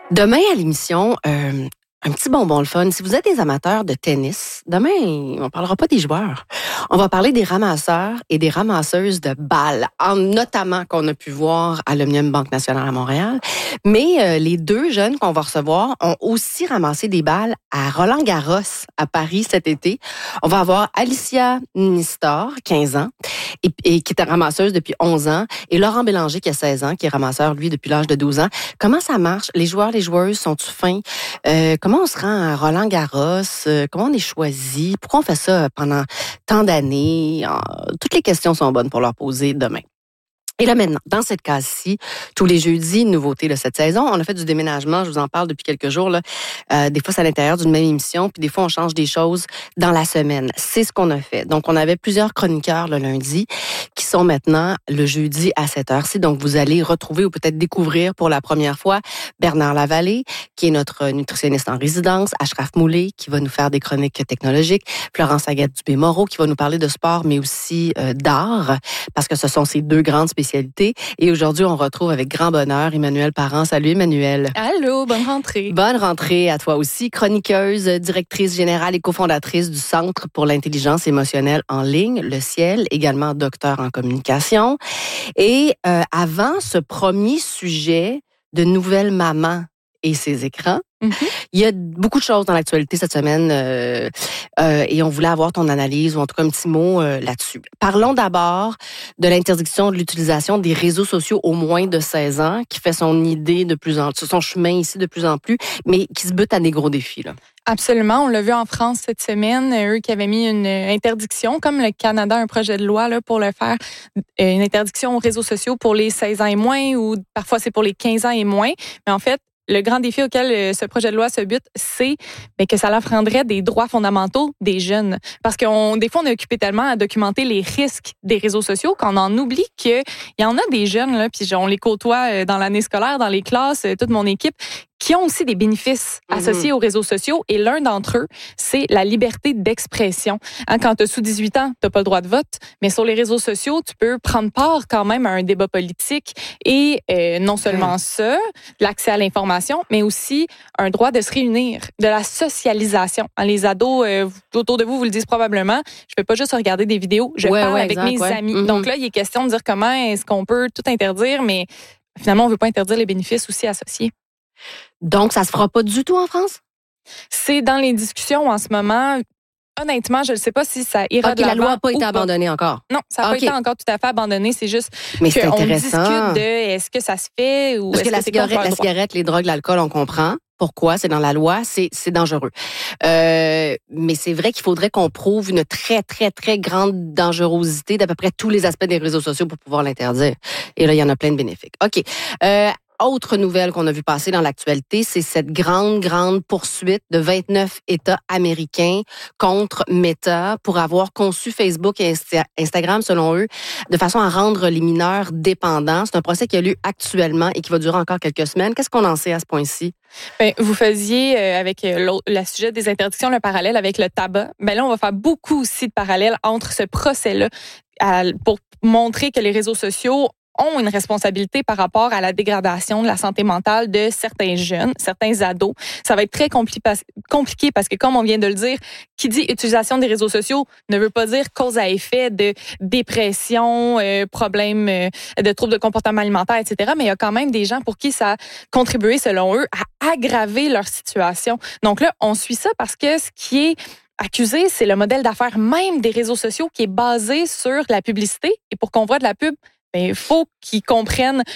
Demain à l'émission, un petit bonbon le fun. Si vous êtes des amateurs de tennis, demain, on parlera pas des joueurs. On va parler des ramasseurs et des ramasseuses de balles, notamment qu'on a pu voir à l'Omnium Banque Nationale à Montréal. Mais les deux jeunes qu'on va recevoir ont aussi ramassé des balles à Roland-Garros à Paris cet été. On va avoir Alicia Nistor, 15 ans, et qui était ramasseuse depuis 11 ans, et Laurent Bélanger, qui a 16 ans, qui est ramasseur, lui, depuis l'âge de 12 ans. Comment ça marche? Les joueurs, les joueuses, sont-ils fins? Comment on se rend à Roland-Garros? Comment on est choisi? Pourquoi on fait ça pendant tant d'années? Toutes les questions sont bonnes pour leur poser demain. Et là maintenant, dans cette case-ci, tous les jeudis, nouveauté de cette saison, on a fait du déménagement, je vous en parle depuis quelques jours. Là. Des fois, c'est à l'intérieur d'une même émission, puis des fois, on change des choses dans la semaine. C'est ce qu'on a fait. Donc, on avait plusieurs chroniqueurs le lundi qui sont maintenant le jeudi à cette heure-ci. Donc, vous allez retrouver ou peut-être découvrir pour la première fois Bernard Lavallée, qui est notre nutritionniste en résidence, Ashraf Moulay, qui va nous faire des chroniques technologiques, Florence Agathe-Dubé-Moreau, qui va nous parler de sport, mais aussi d'art, parce que ce sont ces deux grandes spécialités. Et aujourd'hui, on retrouve avec grand bonheur Emmanuelle Parent. Salut Emmanuelle. Allô, bonne rentrée. Bonne rentrée à toi aussi. Chroniqueuse, directrice générale et cofondatrice du Centre pour l'intelligence émotionnelle en ligne, le Ciel, également docteur en communication. Et avant ce premier sujet de nouvelle maman et ses écrans, il y a beaucoup de choses dans l'actualité cette semaine et on voulait avoir ton analyse ou en tout cas un petit mot là-dessus. Parlons d'abord de l'interdiction de l'utilisation des réseaux sociaux aux moins de 16 ans qui fait son chemin ici de plus en plus, mais qui se bute à des gros défis, là. Absolument. On l'a vu en France cette semaine, eux qui avaient mis une interdiction, comme le Canada a un projet de loi là, pour le faire, une interdiction aux réseaux sociaux pour les 16 ans et moins ou parfois c'est pour les 15 ans et moins. Mais en fait, le grand défi auquel ce projet de loi se bute, c'est que ça leur prendrait des droits fondamentaux des jeunes. Parce que des fois, on est occupé tellement à documenter les risques des réseaux sociaux qu'on en oublie qu'il y en a des jeunes, là, puis on les côtoie dans l'année scolaire, dans les classes, toute mon équipe, qui ont aussi des bénéfices associés aux réseaux sociaux. Et l'un d'entre eux, c'est la liberté d'expression. Quand tu as sous 18 ans, tu n'as pas le droit de vote, mais sur les réseaux sociaux, tu peux prendre part quand même à un débat politique. Et non seulement ça, l'accès à l'information, mais aussi un droit de se réunir, de la socialisation. Les ados autour de vous le disent probablement, je ne vais pas juste regarder des vidéos, je parle avec mes amis. Donc là, il est question de dire comment est-ce qu'on peut tout interdire, mais finalement, on ne veut pas interdire les bénéfices aussi associés. Donc, ça se fera pas du tout en France? C'est dans les discussions en ce moment. Honnêtement, je ne sais pas si ça ira de l'avant. La loi n'a pas été abandonnée encore? Non, ça n'a pas été encore tout à fait abandonné. C'est juste qu'on discute de est-ce que ça se fait ou parce que la cigarette, les drogues, l'alcool, on comprend. Pourquoi? C'est dans la loi, c'est dangereux. Mais c'est vrai qu'il faudrait qu'on prouve une très, très, très grande dangerosité d'à peu près tous les aspects des réseaux sociaux pour pouvoir l'interdire. Et là, il y en a plein de bénéfices. OK. Autre nouvelle qu'on a vu passer dans l'actualité, c'est cette grande poursuite de 29 États américains contre Meta pour avoir conçu Facebook et Instagram, selon eux, de façon à rendre les mineurs dépendants. C'est un procès qui a lieu actuellement et qui va durer encore quelques semaines. Qu'est-ce qu'on en sait à ce point-ci? Vous faisiez, avec le sujet des interdictions, le parallèle avec le tabac. Là, on va faire beaucoup aussi de parallèles entre ce procès-là pour montrer que les réseaux sociaux ont une responsabilité par rapport à la dégradation de la santé mentale de certains jeunes, certains ados. Ça va être très compliqué parce que, comme on vient de le dire, qui dit utilisation des réseaux sociaux ne veut pas dire cause à effet de dépression, problèmes de troubles de comportement alimentaire, etc. Mais il y a quand même des gens pour qui ça a contribué, selon eux, à aggraver leur situation. Donc là, on suit ça parce que ce qui est accusé, c'est le modèle d'affaires même des réseaux sociaux qui est basé sur la publicité. Et pour qu'on voit de la pub, il faut qu'ils comprennent